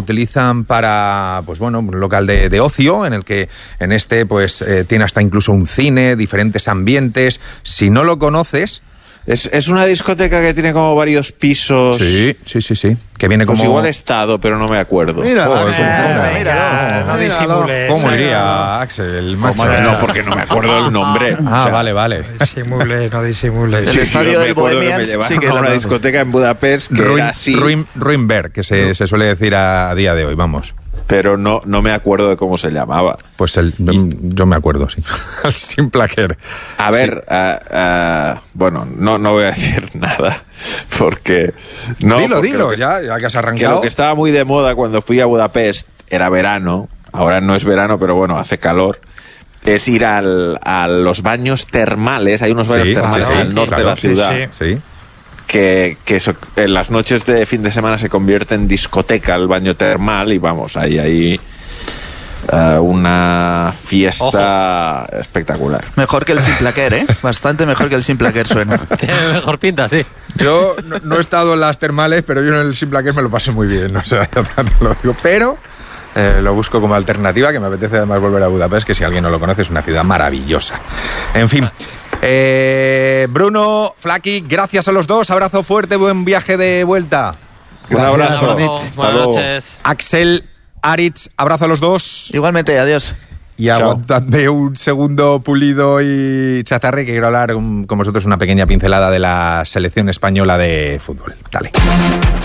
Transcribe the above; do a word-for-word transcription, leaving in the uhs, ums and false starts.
utilizan para, pues bueno, un local de, de ocio, en el que en este pues eh, tiene hasta incluso un cine, diferentes ambientes. Si no lo conoces... Es, es una discoteca que tiene como varios pisos. Sí, sí, sí, sí. Que viene como... Pues igual he estado, pero no me acuerdo. Mira, Oh, Axel, mira, mira, mira, no disimules. ¿Cómo iría, Axel? Macho? ¿Cómo? No, porque no me acuerdo el nombre. Ah, O sea, vale, vale. No disimules, no disimules. El sí, estadio yo me del acuerdo que me Bohemians llevaron sí que a lo una conozco. discoteca en Budapest que Ruin, era así, Ruin, Ruinberg, que se, se suele decir a, a día de hoy, vamos. pero no, no me acuerdo de cómo se llamaba. Pues el, yo me acuerdo, sí. Sin plaquer. A ver, sí. uh, uh, bueno, no, no voy a decir nada, porque... No, dilo, porque dilo, que, ya, ya que has arrancado. Que lo que estaba muy de moda cuando fui a Budapest era verano, ahora no es verano, pero bueno, hace calor, es ir al, a los baños termales, hay unos baños sí, termales claro, al sí, norte claro, de la ciudad. sí, sí. sí. Que, que so, en las noches de fin de semana se convierte en discoteca el baño termal y vamos, ahí hay uh, una fiesta Ojo. espectacular. Mejor que el Simplaquer, ¿eh? Bastante mejor que el Simplaquer suena. Tiene mejor pinta, sí. Yo no, no he estado en las termales, pero yo en el Simplaquer me lo pasé muy bien, o sea, ya tanto lo digo, pero... Eh, lo busco como alternativa, que me apetece además volver a Budapest, que si alguien no lo conoce es una ciudad maravillosa. En fin, eh, Bruno, Flaky, gracias a los dos, abrazo fuerte, buen viaje de vuelta. Un abrazo. Buenas noches. Axel, Aritz, abrazo a los dos. Igualmente, adiós. Y aguantadme un segundo, Pulido y Chazarre, que quiero hablar con vosotros una pequeña pincelada de la selección española de fútbol. Dale.